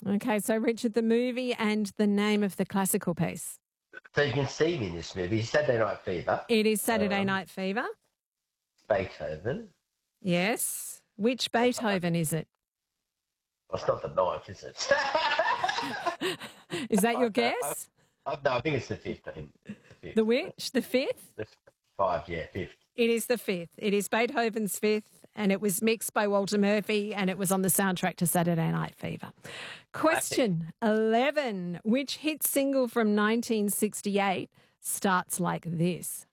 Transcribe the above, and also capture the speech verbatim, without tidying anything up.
Okay, so Richard, the movie and the name of the classical piece. So you can see me in this movie. Saturday Night Fever. It is Saturday Um, Night Fever. Beethoven. Yes. Which Beethoven is it? Well, it's not the ninth, is it? Is that your I- guess? I, I, no, I think it's the fifth. I think the fifth. The which? The fifth? The five, yeah, fifth. It is the fifth. It is Beethoven's Fifth, and it was mixed by Walter Murphy, and it was on the soundtrack to Saturday Night Fever. Question eleven. Which hit single from nineteen sixty-eight starts like this?